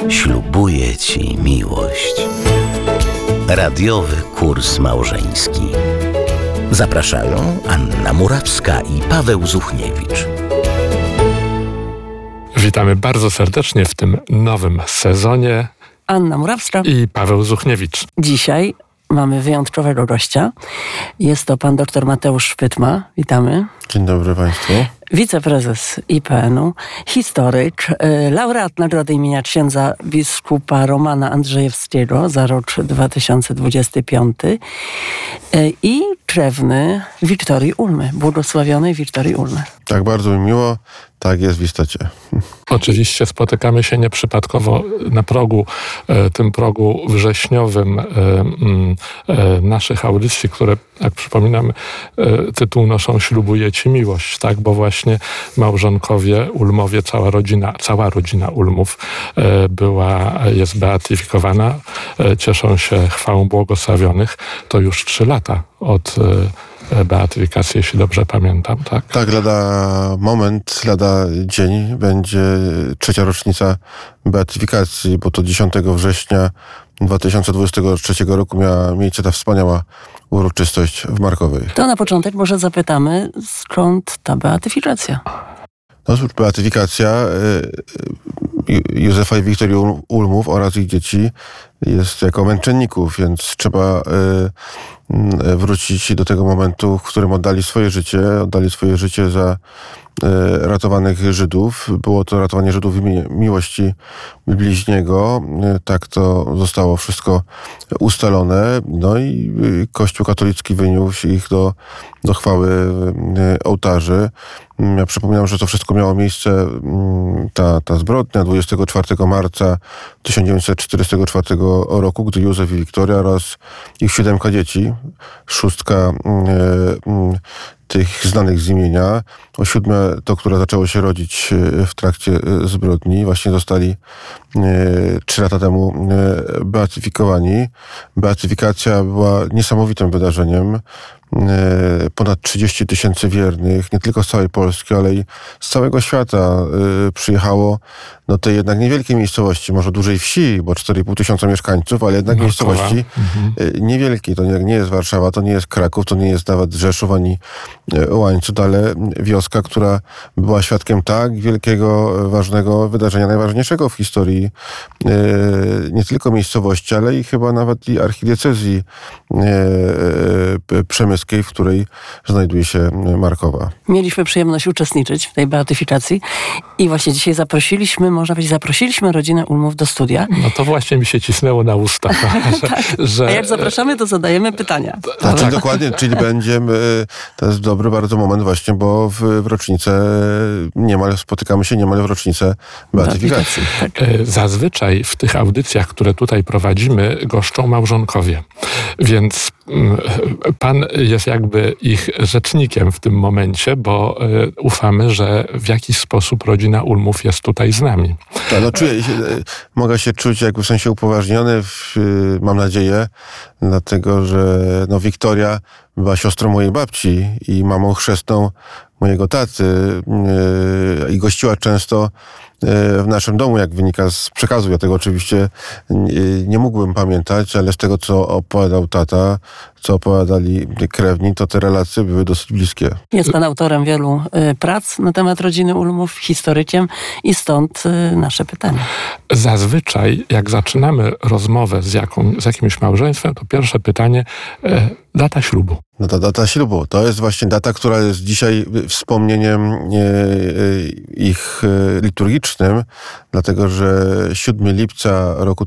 Ślubuję Ci miłość. Radiowy kurs małżeński. Zapraszają Anna Murawska i Paweł Zuchniewicz. Witamy bardzo serdecznie w tym nowym sezonie. Anna Murawska I Paweł Zuchniewicz. Dzisiaj mamy wyjątkowego gościa. Jest to pan dr Mateusz Szpytma. Witamy. Dzień dobry Państwu. Wiceprezes IPN-u, historyk, laureat Nagrody imienia księdza biskupa Romana Andrzejewskiego za rok 2025 i krewny Wiktorii Ulmy, błogosławionej Wiktorii Ulmy. Tak, bardzo mi miło. Tak jest w istocie. Oczywiście spotykamy się nieprzypadkowo na tym progu wrześniowym naszych audycji, które, jak przypominam, tytuł noszą Ślubuję Ci miłość, tak? Bo właśnie małżonkowie Ulmowie, cała rodzina Ulmów jest beatyfikowana, cieszą się chwałą błogosławionych. To już 3 lata od beatyfikacji, jeśli dobrze pamiętam, tak? Tak, lada dzień będzie 3. rocznica beatyfikacji, bo to 10 września 2023 roku miała miejsce ta wspaniała uroczystość w Markowej. To na początek może zapytamy, skąd ta beatyfikacja? No cóż, beatyfikacja Józefa i Wiktorii Ulmów oraz ich dzieci jest jako męczenników, więc trzeba wrócić do tego momentu, w którym oddali swoje życie za ratowanych Żydów. Było to ratowanie Żydów w imię miłości bliźniego. Tak to zostało wszystko ustalone. No i Kościół katolicki wyniósł ich do chwały ołtarzy. Ja przypominam, że to wszystko miało miejsce, ta zbrodnia 24 marca 1944 roku, gdy Józef i Wiktoria oraz ich 7 dzieci, 6 tych znanych z imienia, o 7 to, które zaczęło się rodzić w trakcie zbrodni, właśnie zostali 3 lata temu beatyfikowani. Beatyfikacja była niesamowitym wydarzeniem. Ponad 30 000 wiernych, nie tylko z całej Polski, ale i z całego świata przyjechało do tej jednak niewielkiej miejscowości, może dużej wsi, bo 4,5 tysiąca mieszkańców, ale jednak miejscowości niewielkiej. To nie jest Warszawa, to nie jest Kraków, to nie jest nawet Rzeszów ani Łańcut, ale wioska, która była świadkiem tak wielkiego, ważnego wydarzenia, najważniejszego w historii nie tylko miejscowości, ale i chyba nawet i archidiecezji przemyskiej, w której znajduje się Markowa. Mieliśmy przyjemność uczestniczyć w tej beatyfikacji i właśnie dzisiaj zaprosiliśmy rodzinę Ulmów do studia. No to właśnie mi się cisnęło na usta. A jak zapraszamy, to zadajemy pytania. Czyli dokładnie, to jest dobry bardzo moment właśnie, bo w rocznicę spotykamy się niemal w rocznicę beatyfikacji. Tak. Zazwyczaj w tych audycjach, które tutaj prowadzimy, goszczą małżonkowie. Więc pan jest jakby ich rzecznikiem w tym momencie, bo ufamy, że w jakiś sposób rodzina Ulmów jest tutaj z nami. Tak, mogę się czuć jakby w sensie upoważniony, mam nadzieję, dlatego że Wiktoria była siostrą mojej babci i mamą chrzestną mojego taty i gościła często w naszym domu, jak wynika z przekazu. Ja tego oczywiście nie mógłbym pamiętać, ale z tego, co opowiadał tata, co opowiadali krewni, to te relacje były dosyć bliskie. Jest pan autorem wielu prac na temat rodziny Ulmów, historykiem i stąd nasze pytanie. Zazwyczaj, jak zaczynamy rozmowę z jakimś małżeństwem, to pierwsze pytanie, data ślubu. Data ślubu. To jest właśnie data, która jest dzisiaj wspomnieniem ich liturgicznym, dlatego że 7 lipca roku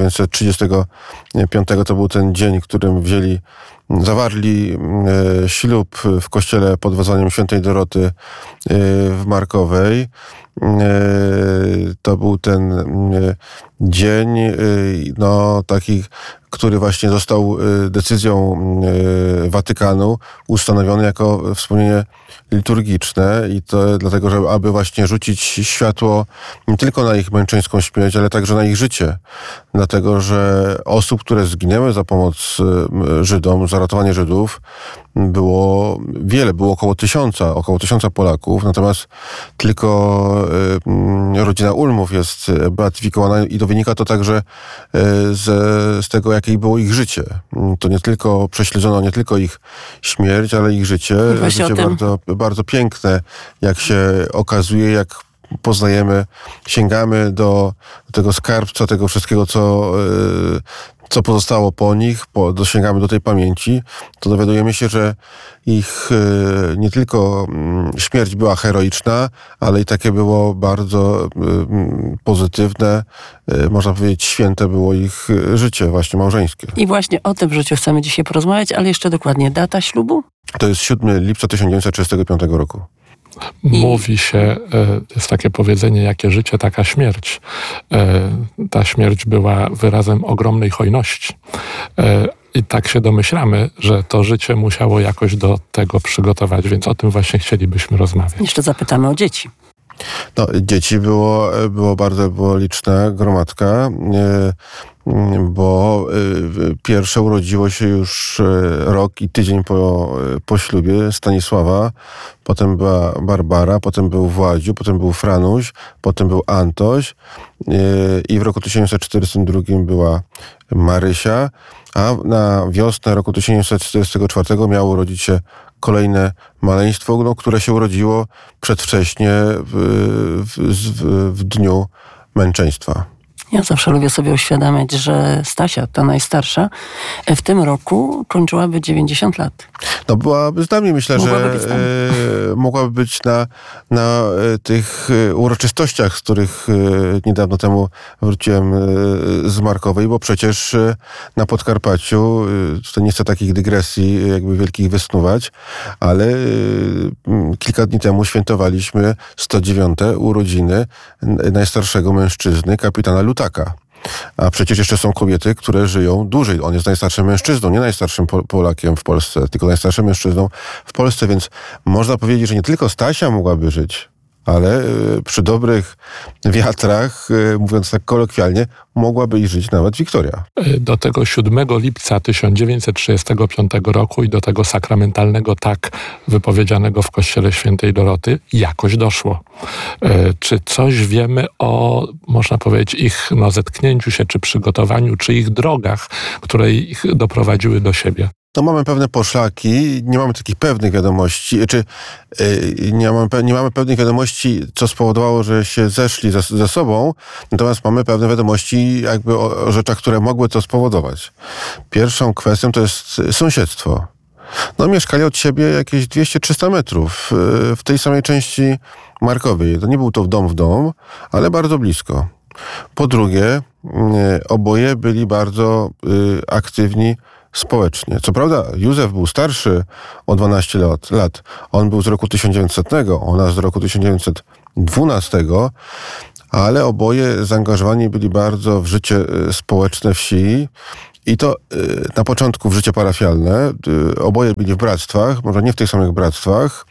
1935 to był ten dzień, w którym zawarli ślub w kościele pod wezwaniem świętej Doroty w Markowej. To był ten dzień, taki, który właśnie został decyzją Watykanu ustanowiony jako wspomnienie liturgiczne i to dlatego, że aby właśnie rzucić światło nie tylko na ich męczeńską śmierć, ale także na ich życie. Dlatego, że osób, które zginęły za pomoc Żydom, za ratowanie Żydów, było wiele, było około 1000 Polaków, natomiast tylko rodzina Ulmów jest beatyfikowana i to wynika to także z tego, jakie było ich życie. To nie tylko prześledzono, nie tylko ich śmierć, ale ich życie. Życie bardzo, bardzo piękne, jak się okazuje, jak poznajemy, sięgamy do tego skarbca, tego wszystkiego, co pozostało po nich, dosięgamy do tej pamięci, to dowiadujemy się, że ich nie tylko śmierć była heroiczna, ale i takie było bardzo pozytywne, można powiedzieć święte było ich życie właśnie małżeńskie. I właśnie o tym życiu chcemy dzisiaj porozmawiać, ale jeszcze dokładnie data ślubu? To jest 7 lipca 1935 roku. Mówi się, jest takie powiedzenie, jakie życie, taka śmierć. Ta śmierć była wyrazem ogromnej hojności. I tak się domyślamy, że to życie musiało jakoś do tego przygotować, więc o tym właśnie chcielibyśmy rozmawiać. Jeszcze zapytamy o dzieci. No, dzieci było liczna gromadka, bo pierwsze urodziło się już rok i tydzień po ślubie Stanisława, potem była Barbara, potem był Władziu, potem był Franuś, potem był Antoś i w roku 1942 była Marysia, a na wiosnę roku 1944 miało urodzić się kolejne maleństwo, które się urodziło przedwcześnie w dniu męczeństwa. Ja zawsze lubię sobie uświadamiać, że Stasia, ta najstarsza, w tym roku kończyłaby 90 lat. No byłaby z nami, myślę, że mogłaby być na tych uroczystościach, z których niedawno temu wróciłem z Markowej, bo przecież na Podkarpaciu, to nie chcę takich dygresji jakby wielkich wysnuwać, ale kilka dni temu świętowaliśmy 109. urodziny najstarszego mężczyzny, kapitana Lutaka. A przecież jeszcze są kobiety, które żyją dłużej. On jest najstarszym mężczyzną, nie najstarszym Polakiem w Polsce, tylko najstarszym mężczyzną w Polsce, więc można powiedzieć, że nie tylko Stasia mogłaby żyć, ale przy dobrych wiatrach, mówiąc tak kolokwialnie, mogłaby i żyć nawet Wiktoria. Do tego 7 lipca 1935 roku i do tego sakramentalnego tak wypowiedzianego w kościele świętej Doroty jakoś doszło. Czy coś wiemy o, można powiedzieć, ich zetknięciu się, czy przygotowaniu, czy ich drogach, które ich doprowadziły do siebie? No mamy pewne poszlaki, nie mamy takich pewnych wiadomości, nie mamy pewnych wiadomości, co spowodowało, że się zeszli ze sobą, natomiast mamy pewne wiadomości jakby o rzeczach, które mogły to spowodować. Pierwszą kwestią to jest sąsiedztwo. No mieszkali od siebie jakieś 200-300 metrów w tej samej części Markowej. To nie był to dom w dom, ale bardzo blisko. Po drugie, oboje byli bardzo aktywni społecznie. Co prawda Józef był starszy o 12 lat. On był z roku 1900, ona z roku 1912, ale oboje zaangażowani byli bardzo w życie społeczne wsi. I to na początku w życie parafialne. Oboje byli w bractwach, może nie w tych samych bractwach.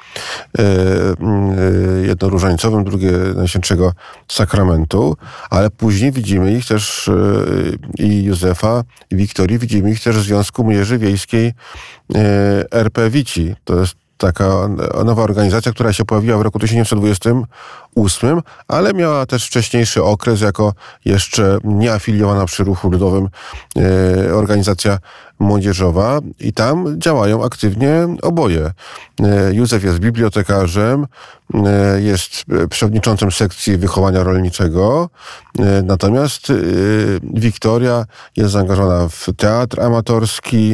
Jedno różańcowym, drugie Najświętszego Sakramentu, ale później widzimy ich też i Józefa, i Wiktorii, widzimy ich też w Związku Młodzieży Wiejskiej RP Wici. To jest taka nowa organizacja, która się pojawiła w roku 1928, ale miała też wcześniejszy okres jako jeszcze nieafiliowana przy Ruchu Ludowym organizacja młodzieżowa i tam działają aktywnie oboje. Józef jest bibliotekarzem, jest przewodniczącym sekcji wychowania rolniczego, natomiast Wiktoria jest zaangażowana w teatr amatorski,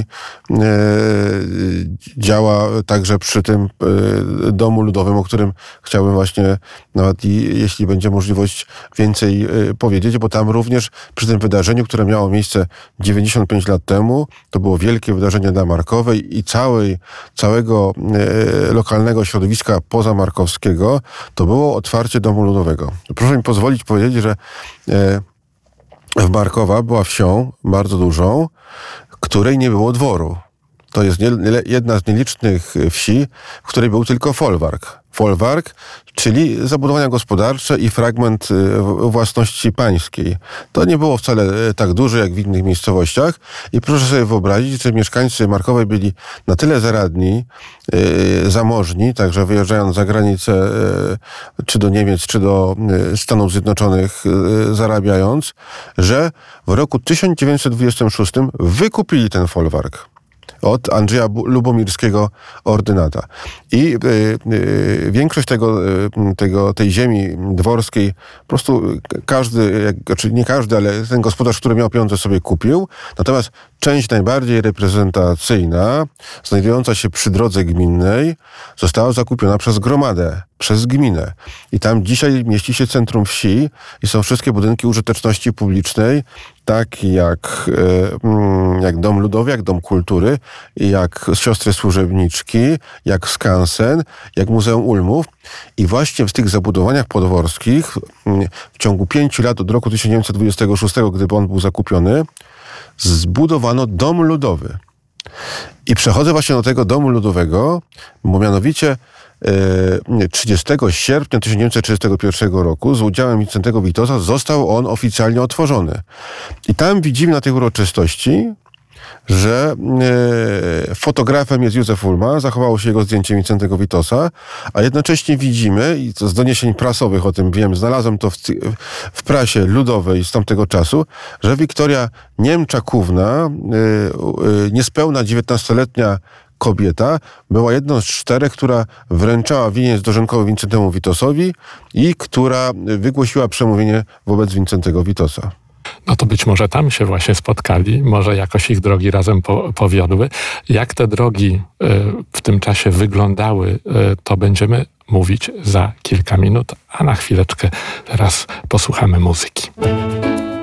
działa także przy tym domu ludowym, o którym chciałbym właśnie, nawet jeśli będzie możliwość, więcej powiedzieć, bo tam również przy tym wydarzeniu, które miało miejsce 95 lat temu, to było wielkie wydarzenie dla Markowej i całego lokalnego środowiska pozamarkowskiego, to było otwarcie Domu Ludowego. Proszę mi pozwolić powiedzieć, że Markowa była wsią bardzo dużą, której nie było dworu. To jest jedna z nielicznych wsi, w której był tylko folwark. folwark, czyli zabudowania gospodarcze i fragment własności pańskiej. To nie było wcale tak duże jak w innych miejscowościach i proszę sobie wyobrazić, że mieszkańcy Markowej byli na tyle zaradni, zamożni, także wyjeżdżając za granicę, czy do Niemiec, czy do Stanów Zjednoczonych zarabiając, że w roku 1926 wykupili ten folwark od Andrzeja Lubomirskiego, ordynata. I większość tej ziemi dworskiej, po prostu każdy, znaczy nie każdy, ale ten gospodarz, który miał pieniądze, sobie kupił. Natomiast część najbardziej reprezentacyjna, znajdująca się przy drodze gminnej, została zakupiona przez gromadę, przez gminę. I tam dzisiaj mieści się centrum wsi i są wszystkie budynki użyteczności publicznej, tak jak Dom Ludowy, jak Dom Kultury, jak Siostry Służebniczki, jak skansen, jak Muzeum Ulmów. I właśnie w tych zabudowaniach podworskich w ciągu 5 lat od roku 1926, gdy on był zakupiony, zbudowano Dom Ludowy. I przechodzę właśnie do tego Domu Ludowego, bo mianowicie 30 sierpnia 1931 roku z udziałem Wincentego Witosa został on oficjalnie otworzony. I tam widzimy na tej uroczystości, że fotografem jest Józef Ulma, zachowało się jego zdjęcie Wincentego Witosa, a jednocześnie widzimy, i to z doniesień prasowych o tym wiem, znalazłem to w prasie ludowej z tamtego czasu, że Wiktoria Niemczakówna, niespełna 19-letnia kobieta, była jedną z 4, która wręczała wieniec dożynkowy Wincentemu Witosowi i która wygłosiła przemówienie wobec Wincentego Witosa. No to być może tam się właśnie spotkali, może jakoś ich drogi razem powiodły. Jak te drogi w tym czasie wyglądały, to będziemy mówić za kilka minut, a na chwileczkę teraz posłuchamy muzyki.